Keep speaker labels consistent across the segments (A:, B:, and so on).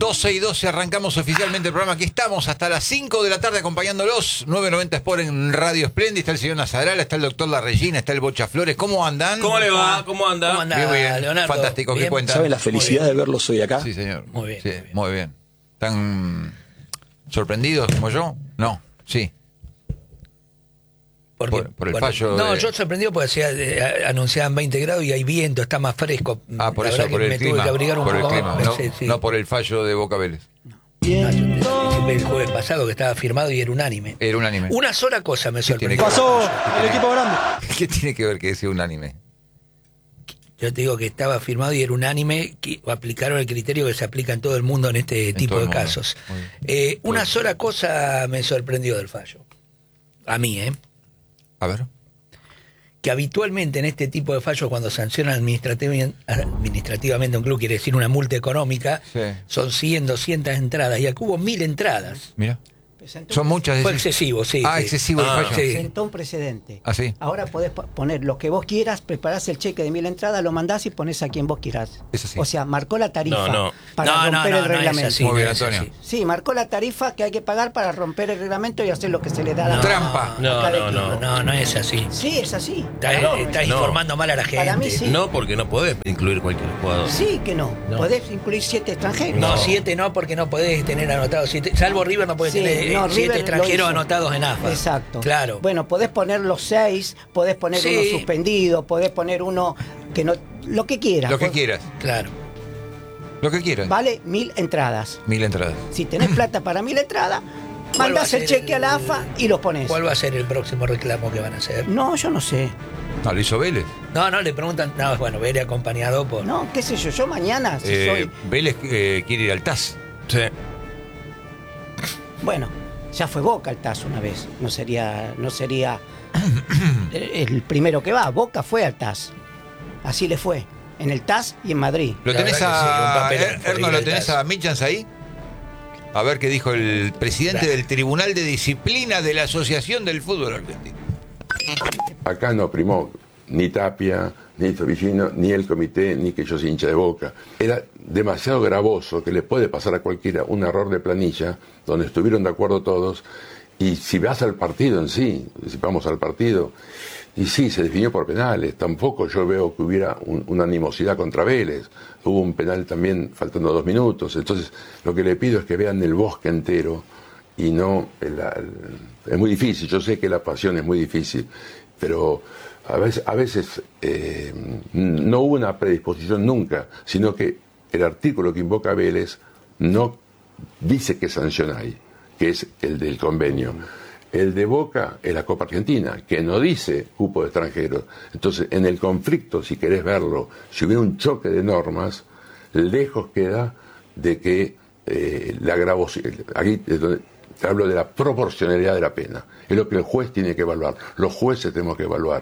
A: 12:12 arrancamos oficialmente el programa. Aquí estamos hasta las 5 de la tarde acompañándolos. 990 Sport en Radio Splendid. Está el señor Nazarala, está el doctor La Regina, está el Bocha Flores. ¿Cómo andan?
B: ¿Cómo le va? ¿Cómo anda?
C: ¿Cómo anda,
A: Bien, muy bien.
C: Leonardo?
A: Fantástico. ¿Qué
C: Bien.
A: cuentan?
D: ¿Saben la felicidad de verlos hoy acá?
A: Sí, señor.
C: Muy bien,
A: Sí,
C: muy bien.
A: muy bien. ¿Están sorprendidos como yo? No, sí. Por el fallo
C: No,
A: de-
C: yo sorprendido porque anunciaban 20 grados y hay viento, está más fresco.
A: Ah, por
C: La
A: eso,
C: verdad
A: por
C: que
A: el
C: me tuve
A: clima.
C: que abrigar un
A: Por el
C: poco
A: clima,
C: más.
A: no,
C: Sí, sí.
A: no por el fallo de Boca Vélez.
C: No, yo dije el jueves pasado que estaba firmado y era unánime.
A: Era unánime.
C: Una sola cosa me
A: tiene
C: sorprendió.
A: que-
D: Pasó el equipo grande.
A: ¿Qué tiene que ver que sea unánime?
C: Yo te digo que estaba firmado y era unánime, que aplicaron el criterio que se aplica en todo el mundo en este tipo
A: todo
C: de
A: el mundo.
C: casos.
A: Muy bien.
C: Una sola cosa me sorprendió del fallo. A mí,
A: A ver.
C: que habitualmente en este tipo de fallos, cuando sancionan administrativamente un club, quiere decir una multa económica,
A: Sí.
C: son 100, 200 entradas, y aquí hubo 1000 entradas.
A: Mira.
E: Presentó
A: Son muchas.
C: Fue
A: decís.
C: excesivo, sí.
A: Ah,
C: sí.
A: excesivo el fallo.
C: sí.
E: Sentó un precedente.
A: ¿Ah, sí?
E: Ahora podés poner lo que vos quieras, preparás el cheque de 1000 entradas, lo mandás y ponés a quien vos quieras.
A: Es así.
E: O sea, marcó la tarifa
B: No.
E: para romper el reglamento.
C: es así,
A: Muy bien,
C: no es
A: Antonio.
C: así.
E: Sí, marcó la tarifa que hay que pagar para romper el reglamento y hacer lo que se le da la
A: Trampa.
C: No es así.
E: Sí, es así.
C: Estás
B: no.
C: informando mal a la gente.
E: Para mí sí.
B: No, porque no podés incluir cualquier jugador.
E: Sí que no.
B: No.
E: Podés incluir 7 extranjeros.
C: No, 7 no, porque no podés tener anotados 7. Salvo River no puede
E: Sí,
C: tener
E: no,
C: 7
E: River lo
C: extranjeros
E: hizo.
C: anotados en AFA.
E: Exacto.
C: Claro.
E: Bueno, podés poner los 6, podés poner
C: Sí.
E: uno suspendido, podés poner uno que no. Lo que quieras.
A: Lo que quieras.
C: Claro.
A: Lo que quieras.
E: Vale 1000 entradas.
A: 1000 entradas.
E: Si tenés plata para 1000 entradas,
C: va a
E: mandás el
C: ser
E: cheque
C: el-
E: a la AFA y los pones.
C: ¿Cuál va a ser el próximo reclamo que van a hacer?
E: No, yo no sé.
A: No, lo hizo Vélez.
C: No, le preguntan. No, bueno, veré acompañado por.
E: No, qué sé yo. Yo mañana, si soy.
A: Vélez quiere ir al TAS.
B: Sí.
E: Bueno, ya fue Boca el TAS una vez. No sería el primero que va. Boca fue al TAS. Así le fue. En el TAS y en Madrid.
A: ¿Lo
C: La
A: tenés
C: verdad que sí, un
A: a
C: papelón por
A: Erno,
C: ir
A: lo
C: al
A: tenés
C: TAS.
A: a Michans ahí? A ver qué dijo el presidente del Tribunal de Disciplina de la Asociación del Fútbol Argentino.
F: Acá no primó ni Tapia, ni Torricino, ni el comité, ni que yo soy hincha de Boca. Era demasiado gravoso que le puede pasar a cualquiera un error de planilla, donde estuvieron de acuerdo todos, y si vas al partido en sí, si vamos al partido, y sí, se definió por penales, tampoco yo veo que hubiera una animosidad contra Vélez, hubo un penal también faltando 2 minutos, entonces lo que le pido es que vean el bosque entero, y no, es muy difícil, yo sé que la pasión es muy difícil, pero a veces no hubo una predisposición nunca, sino que el artículo que invoca Vélez no dice qué sanción hay, que es el del convenio. El de Boca es la Copa Argentina, que no dice cupo de extranjeros. Entonces, en el conflicto, si querés verlo, si hubiera un choque de normas, lejos queda de que la gravosidad. Aquí es donde te hablo de la proporcionalidad de la pena. Es lo que el juez tiene que evaluar. Los jueces tenemos que evaluar.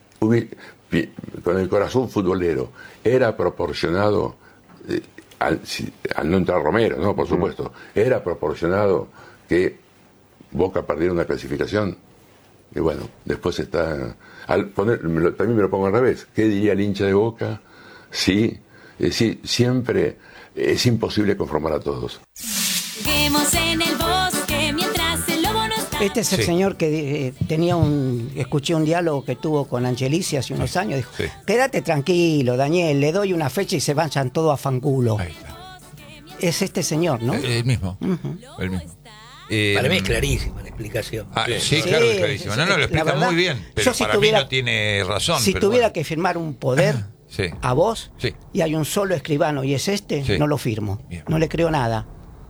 F: Con el corazón futbolero, era proporcionado, al no entrar Romero, ¿no? Por supuesto, era proporcionado que Boca perdiera una clasificación. Y bueno, después está. También me lo pongo al revés. ¿Qué diría el hincha de Boca? Sí, es decir, siempre es imposible conformar a todos.
G: Juguemos en el bosque mientras el lobo no está.
E: Este es el
A: Sí.
E: señor que escuché un diálogo que tuvo con Angelici hace unos años. Dijo,
A: Sí.
E: quédate tranquilo, Daniel, le doy una fecha y se vayan todos a fanculo.
A: Ahí está.
E: Es este señor, ¿no?
A: El mismo.
E: Ujú.
A: El mismo.
C: Para mí es clarísima la explicación.
A: Sí,
E: Sí,
A: claro, es clarísimo. No, lo
E: la
A: explica
E: verdad,
A: muy bien. Pero
E: yo si
A: para
E: tuviera-
A: mí no tiene razón.
E: Si
A: pero
E: tuviera
A: bueno.
E: que firmar un poder
A: Sí.
E: a vos
A: Sí.
E: y hay un solo escribano y es este,
A: Sí.
E: no lo firmo.
A: Bien.
E: No le creo nada.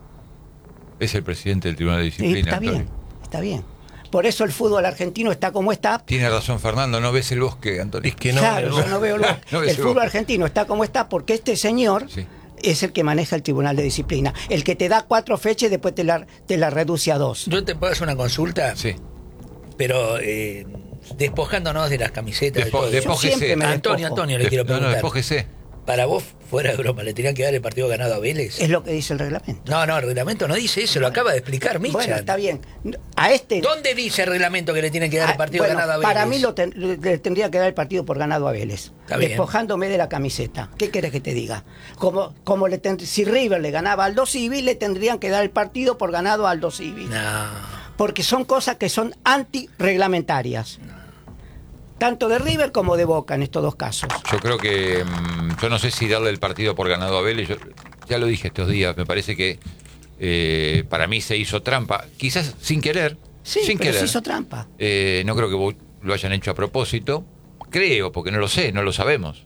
A: Es el presidente del Tribunal de
E: Y
A: Disciplina.
E: está
A: Antonio.
E: bien, está bien. Por eso el fútbol argentino está como está.
A: Tiene razón Fernando, no ves el bosque, Antonio.
B: Es que no.
E: Claro, yo no veo
A: No ves
E: el fútbol
A: bosque.
E: argentino está como está porque este señor
A: Sí.
E: es el que maneja el Tribunal de Disciplina. El que te da 4 fechas y después te la reduce a 2.
C: Yo te puedo hacer una consulta,
A: Sí.
C: pero despojándonos de las camisetas. de todo eso.
A: Despójese.
E: Yo siempre me
C: Antonio,
E: despojo.
C: le quiero
A: No, no,
C: preguntar.
A: despójese.
C: Para vos, fuera de broma, ¿le tenían que dar el partido ganado a Vélez?
E: Es lo que dice el reglamento.
C: No, el reglamento no dice eso, lo acaba de explicar Michan.
E: Bueno, está bien. A este...
C: ¿Dónde dice el reglamento que le tienen que dar el partido
E: bueno,
C: ganado a Vélez?
E: para mí le tendría que dar el partido por ganado a Vélez.
C: Está bien.
E: Despojándome de la camiseta. ¿Qué querés que te diga? Si River le ganaba a Aldo Civi, le tendrían que dar el partido por ganado a Aldo Civi.
C: No.
E: Porque son cosas que son antirreglamentarias. Tanto de River como de Boca en estos dos casos.
A: Yo creo que, yo no sé si darle el partido por ganado a Vélez, yo ya lo dije estos días, me parece que para mí se hizo trampa, quizás sin querer.
E: Sí,
A: sin
E: pero
A: querer.
E: se hizo trampa.
A: No creo que lo hayan hecho a propósito, creo, porque no lo sé, no lo sabemos.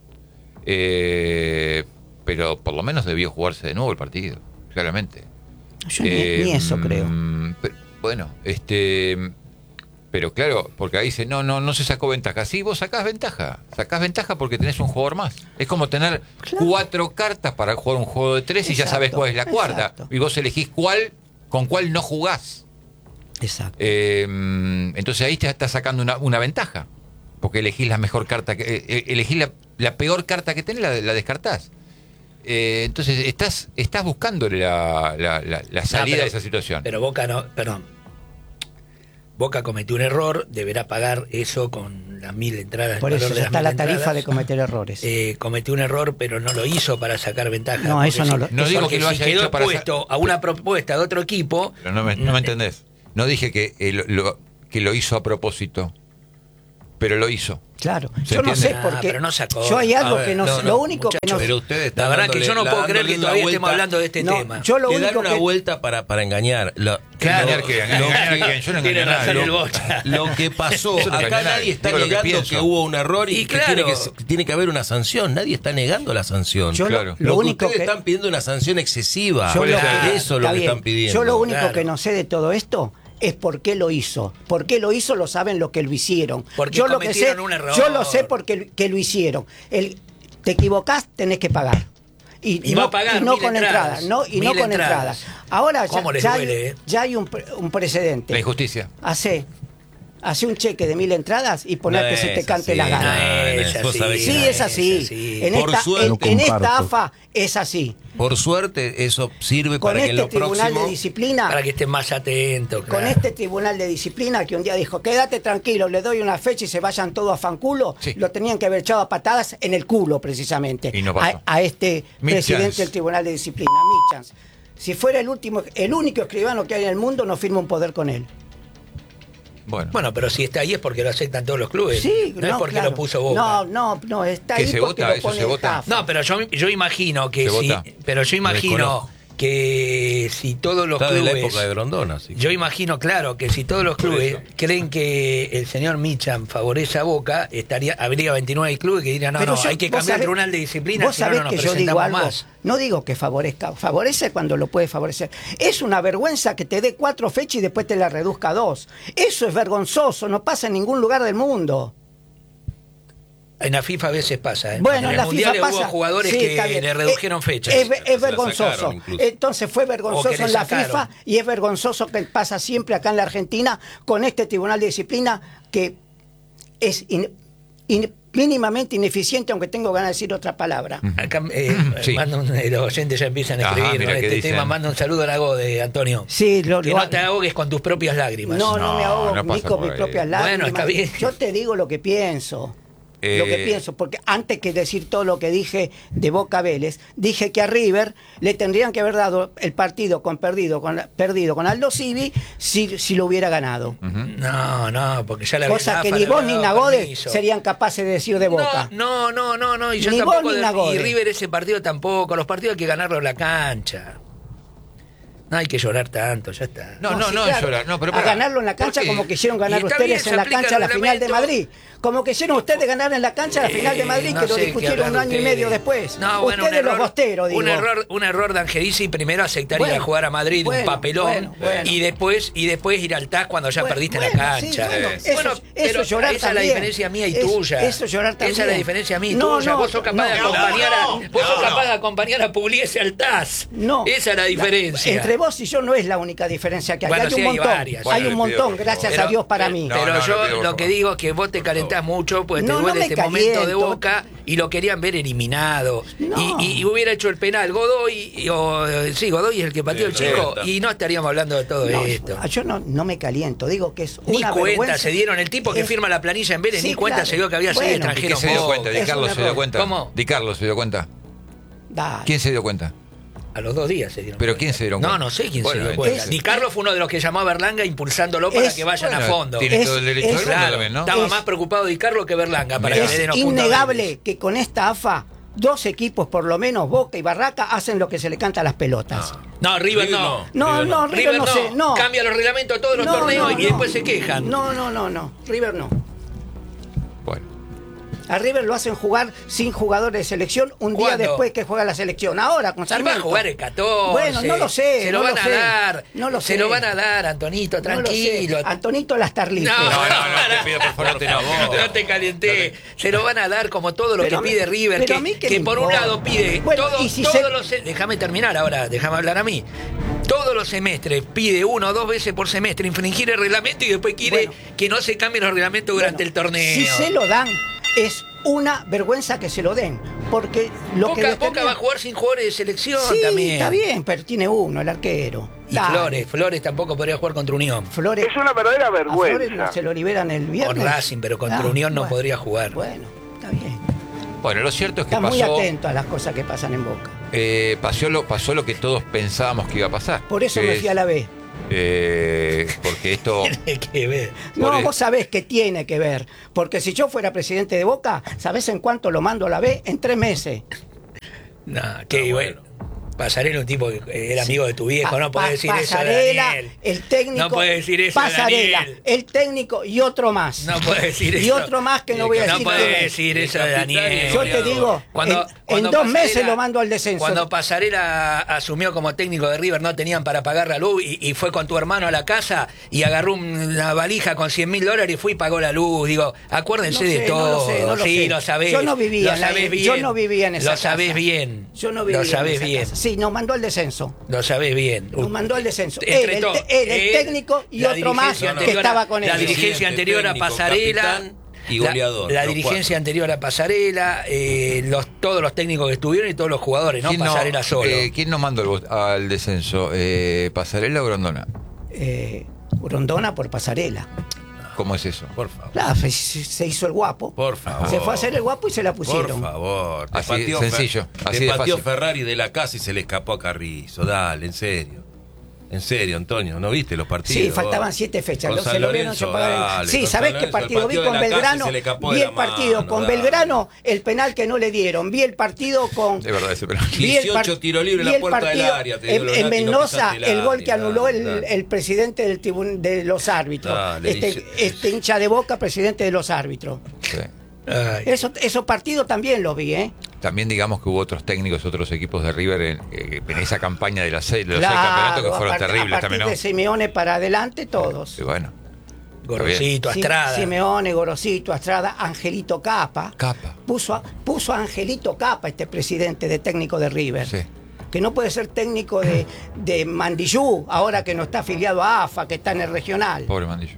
A: Pero por lo menos debió jugarse de nuevo el partido, claramente.
E: Yo ni eso creo.
A: Bueno, pero claro, porque ahí dice, no se sacó ventaja. Sí, vos sacás ventaja porque tenés un jugador más. Es como tener 4 cartas para jugar un juego de 3 y ya sabés cuál es la cuarta.
E: Exacto.
A: Y vos elegís con cuál no jugás.
E: Exacto.
A: Entonces ahí te estás sacando una ventaja. Porque elegís la mejor carta, elegís la peor carta que tenés, la descartás. Entonces estás buscándole la salida de esa situación.
C: Pero Boca no, perdón. Boca cometió un error, deberá pagar eso con las 1000 entradas.
E: Por eso ya está la tarifa de cometer errores.
C: Cometió un error, pero no lo hizo para sacar ventaja.
E: No, eso no lo...
A: No digo que lo haya hecho para
C: puesto a una propuesta de otro equipo.
A: Pero no me entendés. No dije que lo hizo a propósito, pero lo hizo.
E: Claro,
A: ¿Se
E: yo no sé
A: entiende?
E: por qué.
C: Pero no sacó.
E: Yo hay algo que no
B: no,
E: sé. Lo único que no
B: Pero ustedes están
C: La verdad que yo no puedo creer que todavía estemos hablando de este
E: No,
C: tema.
E: yo lo
B: Le dan
E: único
B: una
E: que...
B: vuelta para engañar.
A: ¿Engañar qué? ¿Engañar a quién? Yo no engañé a nadie.
C: el Bocha.
B: Lo que pasó,
A: Yo no engañé
B: acá
A: a nadie.
B: nadie está
A: Digo lo que
B: negando
A: pienso.
B: que hubo un error y,
C: Y
B: que
C: claro.
B: tiene que haber una sanción. Nadie está negando la sanción.
E: Yo
A: Claro.
E: lo
B: Lo que
E: único
B: ustedes
E: que...
B: están pidiendo una sanción excesiva.
E: yo lo
A: Claro.
E: que-
B: Eso es lo
E: está
B: que
E: bien.
B: están pidiendo.
E: Yo lo único
C: Claro.
E: que no sé de todo esto es por qué lo hizo. ¿Por qué lo hizo? Lo saben lo que lo hicieron.
C: Porque
E: yo lo que sé,
C: cometieron un error.
E: yo lo sé porque que lo hicieron. Te equivocás, tenés que pagar.
C: Y va a pagar
E: y no
C: 1000
E: con
C: entradas.
E: entradas, no, y no
C: 1000
E: con
C: entradas.
E: entradas. Ahora
C: ¿Cómo les
E: ya
C: duele,
E: hay, ya hay un precedente.
A: La injusticia.
E: Hace un cheque de 1000 entradas y poner
B: No
E: que se te
B: es
E: cante
B: así,
E: la gana.
C: No es
B: Vos
C: así.
B: sabés que
E: Sí,
B: no
E: es así. En
B: Por suerte.
E: esta AFA es así.
B: Por suerte, eso sirve
E: Con
B: para que en
E: este
B: lo
E: tribunal
B: próximo...
E: de disciplina,
C: Para que estén más atentos.
E: con
C: claro.
E: este tribunal de disciplina que un día dijo, quédate tranquilo, le doy una fecha y se vayan todos a fanculo,
A: Sí.
E: lo tenían que haber echado a patadas en el culo precisamente.
A: Y no pasó.
E: a este
A: Mitchans.
E: presidente del tribunal de disciplina, Mitchans. Si fuera el único escribano que hay en el mundo, no firma un poder con él.
C: Bueno, pero si está ahí es porque lo aceptan todos los clubes.
E: Sí,
C: no es porque
E: claro.
C: lo puso Boca.
E: No, está
A: ¿Que
E: ahí
A: se
E: porque
A: vota?
E: lo
A: ¿Eso
E: pone
A: se vota?
E: AFA.
C: No, pero yo imagino que
A: ¿Se
C: sí.
A: vota?
C: Pero yo imagino
B: desconozco.
C: que si todos los
B: Está de la
C: clubes.
B: época de Grondona. Así que-
C: Yo imagino, claro, que si todos los
B: Por
C: clubes
B: eso.
C: creen que el señor Michan favorece a Boca, habría 29 clubes que dirían,
E: Pero yo-
C: hay que
E: vos
C: cambiar el
E: sabés-
C: tribunal de disciplina,
E: Vos
C: si no,
E: sabés
C: no nos
E: que yo digo
C: presentamos
E: algo,
C: más.
E: no digo que favorezca, favorece cuando lo puede favorecer. Es una vergüenza que te dé 4 fechas y después te la reduzca a 2. Eso es vergonzoso, no pasa en ningún lugar del mundo.
C: En la FIFA a veces pasa. ¿eh?
E: Bueno,
C: en
E: en la
C: el Mundial
E: FIFA
C: hubo
E: pasa.
C: jugadores
E: Sí,
C: que
E: está bien.
C: le redujeron fechas.
E: Es
B: Se la
E: vergonzoso.
B: sacaron incluso.
E: Entonces fue
C: O que
E: vergonzoso
C: le
E: en la
C: sacaron.
E: FIFA y es vergonzoso que pasa siempre acá en la Argentina con este tribunal de disciplina que es mínimamente ineficiente, aunque tengo ganas de decir otra palabra.
C: Acá
A: Sí.
C: los oyentes ya empiezan a
A: Ajá,
C: escribir
A: mira
C: con
A: qué
C: este
A: dicen.
C: tema. Manda un saludo a Lago de Antonio.
E: Sí,
C: Que no te ahogues con tus propias lágrimas.
E: No
A: No,
E: me ahogo
A: no
E: ni
A: pasa
E: con
A: por
E: mis
A: ahí.
E: propias lágrimas.
C: Bueno, está bien.
E: Yo te digo lo que pienso. Lo que pienso, porque antes que decir todo lo que dije de Boca Vélez, dije que a River le tendrían que haber dado el partido perdido con Aldo Civi si lo hubiera ganado.
C: No, porque ya la
E: Cosa que
C: AFA
E: ni
C: le
E: vos
C: había
E: ni
C: dado
E: Nagode
C: permiso.
E: serían capaces de decir de Boca.
C: No, y yo
E: Ni
C: tampoco.
E: vos ni Nagode.
C: Y River ese partido tampoco. Los partidos hay que ganarlos en la cancha. No hay que llorar tanto, ya está.
A: No,
E: sí,
A: es
E: claro.
A: llorar. No, pero
E: a
A: pará.
E: ganarlo en la cancha
A: ¿Por qué?
E: como quisieron ganar
C: Y está
E: ustedes
C: bien, se
E: en la
C: aplica
E: cancha
C: el
E: la final de
C: reglamento.
E: Madrid. Como quisieron ustedes ganar en la cancha la final de Madrid,
C: No
E: que lo
C: sé qué
E: discutieron un
C: hablan
E: año y
C: ustedes.
E: medio después.
C: No, bueno,
E: ustedes los bosteros, digo.
C: Un error de Angelici, primero aceptaría
E: Bueno,
C: jugar a Madrid,
E: bueno,
C: un papelón,
E: bueno.
C: y después ir al TAS cuando ya
E: Bueno,
C: perdiste
E: bueno,
C: la
E: sí,
C: cancha.
E: bueno, eso
C: pero
E: es llorar
C: esa es la
E: también.
C: diferencia mía y
E: Es-
C: tuya.
E: eso es llorar también.
C: Esa es la diferencia mía y
E: No,
C: tuya.
E: no,
C: Vos sos capaz de
E: no,
C: acompañar a Pugliese al TAS.
E: No.
C: Esa es la diferencia.
E: Entre vos y yo no es la única diferencia que hay.
C: Bueno,
E: Hay un
C: sí, hay
E: montón.
C: varias.
E: Hay
A: Bueno,
E: un montón,
A: por
E: gracias
A: favor.
E: a Dios para
C: pero,
E: mí.
A: No,
C: Pero
A: no,
C: yo
A: le pido, por
C: lo que
A: favor.
C: digo es que vos te calentás mucho, pues
E: No,
C: te
E: no
C: duele
E: me
C: este momento de
E: caliento.
C: Boca y lo querían ver eliminado.
E: No.
C: Y hubiera hecho el penal Godoy, Godoy es el que pateó el
B: Sí,
C: chico,
B: no.
C: y no estaríamos hablando de todo
E: No,
C: esto.
E: yo no me caliento, digo que es
C: Ni
E: una
C: cuenta
E: vergüenza.
C: se dieron, el tipo que
E: Es-
C: firma la planilla en Vélez,
E: Sí,
C: ni cuenta
E: claro.
C: se dio que había seis
E: Bueno,
A: ¿Y qué
C: extranjeros.
A: se dio
C: vos.
A: cuenta? Di
E: Es
A: Carlos
E: un
A: se dio
E: error.
A: cuenta.
C: ¿Cómo?
A: Di Carlos se dio cuenta.
E: Dale.
A: ¿Quién se dio cuenta?
C: A los 2 días se dieron
A: ¿Pero
C: cuenta.
A: quién se dieron
C: No,
A: cuenta?
C: no sé quién
A: Bueno,
C: se dio cuenta.
E: es-
C: Di Carlos fue uno de los que llamó a Berlanga impulsándolo para
E: Es-
C: que vayan a
A: Bueno,
C: fondo.
A: tiene todo el derecho del mundo
C: Claro,
A: también, ¿no?
C: estaba
E: Es-
C: más preocupado Di Carlos que Berlanga para
A: Mirá.
C: que le den
E: Es
C: los puntos a
E: innegable
C: Vélez.
E: que con esta AFA 2 equipos, por lo menos Boca y Barraca, hacen lo que se le canta a las pelotas.
C: No, River
B: River
C: no.
E: No, River no sé, no.
C: Cambia los reglamentos de todos los
E: No,
C: torneos
E: no,
C: y
E: no.
C: después se quejan.
E: No, River no.
A: Bueno.
E: A River lo hacen jugar sin jugadores de selección un día
C: ¿Cuándo?
E: después que juega la selección. Ahora, con
C: Y va a
E: Sarmiento.
C: jugar el 14.
E: Bueno, no lo sé.
C: Se lo
E: no
C: van
E: lo
C: a
E: sé,
C: dar.
E: No lo
C: Se
E: sé.
C: lo van a dar, Antonito,
E: No lo sé.
C: tranquilo.
E: Antonito Lastarlipe.
C: No,
A: te pido, por favor,
C: no te calenté. Se lo van a dar como todo lo
E: Pero
C: que
E: a mí-
C: pide River,
E: pero a mí
C: que
E: qué me
C: por un
E: importa.
C: lado pide
E: Bueno,
C: todo,
E: y si
C: todos
E: se-
C: los... Déjame terminar ahora, déjame hablar a mí. Todos los semestres pide 1 o 2 veces por semestre infringir el reglamento y después quiere
E: Bueno.
C: que no se cambien los reglamentos durante
E: Bueno,
C: el torneo.
E: Si se lo dan, es una vergüenza que se lo den. Porque lo que
C: Boca
E: determina-
C: va a jugar sin jugadores de selección
E: Sí,
C: también.
E: está bien, pero tiene uno, el arquero.
C: Y
E: Dale.
C: Flores tampoco podría jugar contra Unión.
E: Flores.
H: Es una verdadera
E: a Flores
H: vergüenza.
E: se lo liberan el viernes.
C: Con Racing, pero contra Unión no podría jugar.
E: Bueno, está bien.
A: Bueno, lo cierto es que
E: Está muy
A: pasó,
E: atento a las cosas que pasan en Boca.
A: pasó lo que todos pensábamos que iba a pasar.
E: Por eso
A: Que
E: me
A: es,
E: fui a la B.
A: Porque esto...
C: Tiene que ver.
E: No,
A: Por-
E: vos sabés que tiene que ver. Porque si yo fuera presidente de Boca, ¿sabés en cuánto lo mando a la B? En 3 meses.
C: No, qué bueno. Pasarela, un tipo que era amigo de tu viejo, no puede decir eso de
E: Pasarela,
C: Daniel.
E: el técnico.
C: No puede decir eso de
E: Pasarela,
C: Daniel.
E: el técnico y otro más.
C: No puede decir
E: Y
C: eso.
E: otro más que no voy a
C: No
E: decir. quién
C: puede
E: es.
C: decir
B: El
C: eso de
B: capitán y el
C: Daniel.
E: Yo te digo, en 2 meses lo mando al descenso.
C: Cuando Pasarela asumió como técnico de River, no tenían para pagar la luz y fue con tu hermano a la casa y agarró una valija con $100.000 y fue y pagó la luz. Digo, acuérdense
E: No sé,
C: de
E: no
C: todo.
E: lo sé, no lo
C: sí,
E: sé.
C: lo sabés.
E: Yo no vivía
C: lo
E: en la-
C: sabés bien.
E: yo no vivía en esa
C: Lo sabés
E: casa.
C: bien.
E: Yo no vivía
C: Lo sabés
E: en esa
C: bien.
E: casa. Sí, nos mandó al descenso.
C: Lo sabés bien.
E: Nos mandó al descenso.
C: Entre
E: Él,
C: todos.
E: el técnico y
C: La
E: otro más
C: dirigencia
E: que
C: anterior
E: estaba con él.
C: La dirigencia
B: Presidente,
C: anterior a
B: técnico,
C: Pasarela.
B: capitán y goleador,
C: La
B: los
C: dirigencia
B: 4.
C: anterior a Pasarela, todos los técnicos que estuvieron y todos los jugadores, no Pasarela solo.
A: ¿Quién nos mandó al descenso? ¿Pasarela o Grondona?
E: Grondona por Pasarela.
A: ¿Cómo es eso?
B: Por favor.
E: Claro, se hizo el guapo.
B: Por favor.
E: Se fue a hacer el guapo y se la
B: Por
E: pusieron.
B: favor. Te
A: Así,
B: pateó
A: sencillo, así
B: te
A: de
B: pateó
A: fácil.
B: Ferrari de la casa y se le escapó a Carrizo. Dale, en serio. En serio, Antonio, ¿no viste los partidos?
E: Sí, faltaban 7 fechas.
B: Con San
E: Se lo vieron
B: Lorenzo,
E: pagar.
B: dale,
E: Sí,
B: con
E: ¿sabés
B: San
E: qué
B: Lorenzo,
E: partido
B: el
E: vi
B: partido
E: con
B: de la casa
E: Belgrano?
B: se le escapó de
E: Vi
B: la
E: el partido
B: mano,
E: con
B: dale.
E: Belgrano, el penal que no le dieron. Vi el partido con.
A: Es verdad ese penal.
E: vi el
B: 18 tiro libre en
E: vi
B: la
E: el
B: puerta del
E: partido
B: área, te digo,
E: En
B: Lonati, no
E: Mendoza,
B: pisaste
E: el
B: el
E: gol que
B: área,
E: anuló
B: dale.
E: el presidente de los árbitros.
B: Dale,
E: Este hincha de Boca, presidente de los árbitros.
A: Sí.
C: Ay.
E: Esos partidos también los vi, ¿eh?
A: También digamos que hubo otros técnicos, otros equipos de River en esa campaña de los 6
E: Claro,
A: campeonatos que fueron
E: a
A: terribles
E: partir
A: también, ¿no?
E: de Simeone para adelante, todos.
A: Y bueno,
C: Gorosito, Estrada.
E: Simeone, Gorosito, Astrada, Angelito Capa.
A: Capa.
E: Puso a Angelito Capa, este presidente de técnico de River.
A: Sí.
E: Que no puede ser técnico de Mandillú, ahora que no está afiliado a AFA, que está en el regional.
A: Pobre Mandillo.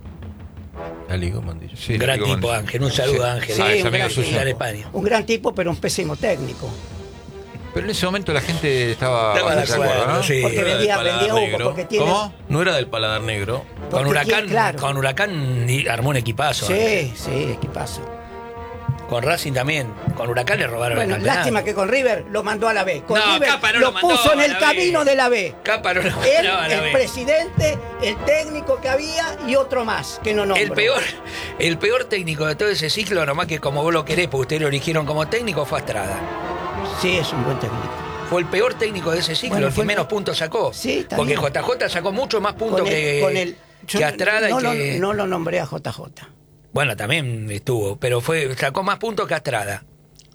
B: La ligó, Mandillo.
A: Sí,
C: Gran
A: digo,
C: tipo,
A: Mandillo.
C: Ángel. Un saludo
A: Sí.
C: a Ángel.
E: Sí,
A: Ah, es
E: un
A: amigo
E: gran
A: suyo.
C: Está en España.
E: Un gran tipo, pero un pésimo técnico.
A: Pero en ese momento la gente estaba
C: Estaba de
A: bastante
C: acuerdo,
A: ¿no?
C: sí.
E: Porque
B: Era del
E: vendía
B: paladar
E: humo,
B: negro.
E: porque tiene.
A: ¿Cómo?
B: No era del paladar negro.
C: Con
E: porque
C: Huracán,
E: tiene- claro.
C: con Huracán armó un equipazo.
E: Sí, sí, equipazo.
C: Con Racing también. Con Huracán le robaron
E: Bueno,
C: el campeonato.
E: lástima que con River lo mandó a la B. Con
C: No,
E: River
C: Capa no
E: lo
C: lo mandó
E: puso en
C: a
E: el
C: la
E: camino
C: B.
E: de la B.
C: Capa no lo
E: Él,
C: mandó a la
E: el
C: B.
E: presidente, el técnico que había y otro más, que no nombro.
C: El peor técnico de todo ese ciclo, nomás que como vos lo querés, porque ustedes lo eligieron como técnico, fue Astrada.
E: Sí, es un buen técnico.
C: Fue el peor técnico de ese ciclo,
E: Bueno,
C: el que
E: fue el-
C: menos puntos sacó.
E: Sí, está
C: porque
E: bien.
C: JJ sacó mucho más puntos
E: Con el, yo
C: que Astrada
E: no,
C: y que...
E: no lo nombré a JJ.
C: Bueno, también estuvo, pero sacó más puntos que Astrada.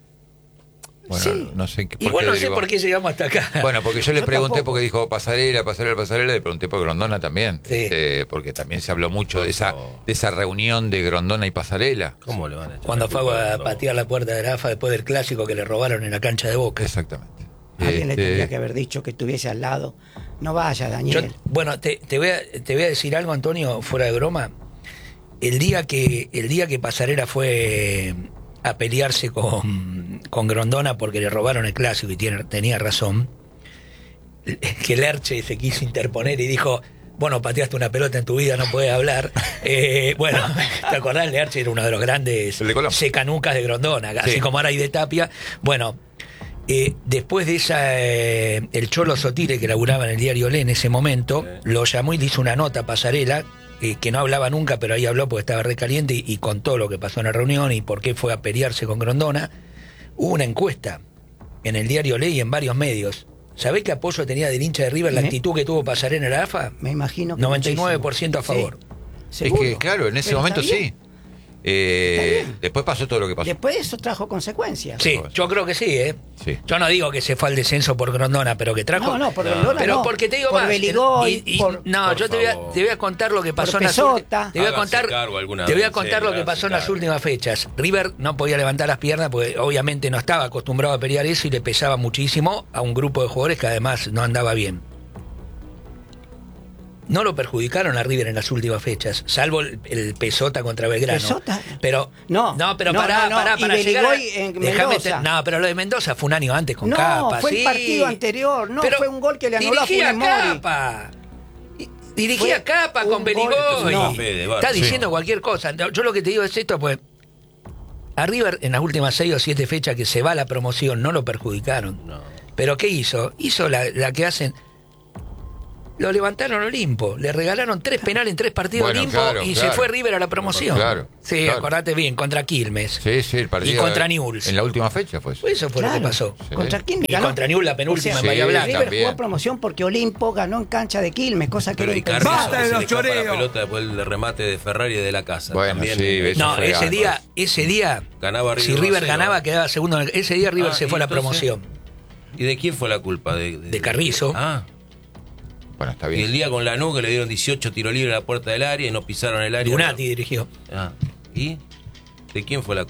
A: Bueno,
E: Sí.
A: no sé qué.
C: Igual no sé
A: derivó.
C: por qué llegamos hasta acá.
A: Bueno, porque yo le
E: Yo
A: pregunté
E: tampoco.
A: porque dijo Pasarela, le pregunté por Grondona también.
C: Sí.
A: Porque también se habló mucho de esa reunión de Grondona y Pasarela.
B: ¿Cómo le van a echar?
C: Cuando
B: la
C: fue
B: culpa
C: a patear la puerta de la AFA después del clásico que le robaron en la cancha de Boca.
A: Exactamente.
E: Alguien le
A: Este,
E: tendría que haber dicho que estuviese al lado No vaya, Daniel.
C: Bueno, te voy a decir algo, Antonio, fuera de broma. El día que Pasarela fue a pelearse con Grondona porque le robaron el clásico y tenía razón, que Lerche se quiso interponer y dijo: bueno, pateaste una pelota en tu vida, no puedes hablar. Bueno, ¿te acordás? Lerche era uno de los grandes secanucas de Grondona, así como ahora hay de Tapia. Bueno, después de esa, el Cholo Sotile, que laburaba en el diario Olé en ese momento, lo llamó y le hizo una nota a Pasarela, que no hablaba nunca, pero ahí habló porque estaba recaliente y contó lo que pasó en la reunión y por qué fue a pelearse con Grondona. Hubo una encuesta en el diario Olé y en varios medios. ¿Sabés qué apoyo tenía del hincha de River la actitud que tuvo Pasarela en la AFA?
E: Me imagino que
C: 99% a favor.
E: Sí,
A: es que, claro, en ese momento sí. Después pasó todo lo que pasó.
E: Después eso trajo consecuencias.
C: Sí, yo creo que sí,
A: Sí.
C: Yo no digo que se fue al descenso por Grondona, pero que trajo...
E: No, por Grondona
C: pero
E: no.
C: porque te digo
E: por
C: más...
E: Beligoy,
C: no, yo te voy a contar lo que pasó en las
E: Pesota.
C: te voy a contar lo que pasó en las últimas fechas. River no podía levantar las piernas porque obviamente no estaba acostumbrado a pelear eso y le pesaba muchísimo a un grupo de jugadores que además no andaba bien. No lo perjudicaron a River en las últimas fechas, salvo el Pesota contra Belgrano.
E: ¿Pesota?
C: Pero pará,
E: y Beligoy en Mendoza.
C: No, pero lo de Mendoza fue un año antes con
E: No,
C: Capa.
E: fue
C: sí.
E: el partido anterior. No,
C: Pero
E: fue un gol que le anuló a
C: dirigía
E: Funes Mori.
C: Capa. Dirigía Capa con
E: un
C: Beligoy.
E: gol.
B: No.
C: Está diciendo cualquier cosa. Yo lo que te digo es esto, pues a River en las últimas 6 o 7 fechas que se va a la promoción no lo perjudicaron.
B: No.
C: ¿Pero qué hizo? Hizo la que hacen... Lo levantaron Olimpo, le regalaron 3 penales en 3 partidos Olimpo y se fue River a la promoción.
A: Claro.
C: Sí, acordate bien, contra Quilmes.
A: Sí, el partido.
C: Y contra Newell's.
A: En la última fecha fue eso.
C: Eso fue lo que pasó.
A: Sí.
E: ¿Contra quién?
C: Y contra Newell's la penúltima en Bahía Blanca.
E: River
A: también.
E: jugó promoción porque Olimpo ganó en cancha de Quilmes, cosa que
B: Pero
E: era
B: y Carrizo,
E: impensable.
B: que se le escapa la pelota después del remate de Ferrari de la casa.
A: Bueno,
B: también,
A: sí, eso
C: No,
A: fue
C: ese día,
B: Ganaba River
C: si River
B: 1-0.
C: ganaba, quedaba segundo. Ese día River se
B: y
C: fue a la
B: entonces,
C: promoción.
B: ¿Y de quién fue la culpa?
C: De Carrizo.
B: Ah,
A: Bueno, está
B: y el
A: bien.
B: día con Lanús que le dieron 18 tiros libres a la puerta del área y no pisaron el área.
C: Lunati dirigió.
B: Ah, ¿y de quién fue la culpa?